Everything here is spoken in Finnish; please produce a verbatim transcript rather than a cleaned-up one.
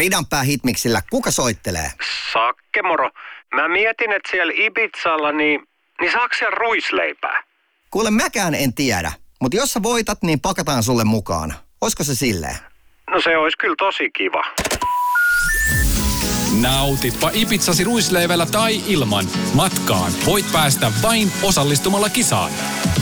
Ridanpää hitmiksillä. Kuka soittelee? Sakke moro. Mä mietin, että siellä Ibizalla, niin, niin saako siellä ruisleipää? Kuule, mäkään en tiedä. Mutta jos sä voitat, niin pakataan sulle mukaan. Oisko se silleen? No se olisi kyllä tosi kiva. Nautitpa Ibizasi ruisleivellä tai ilman. Matkaan voit päästä vain osallistumalla kisaan.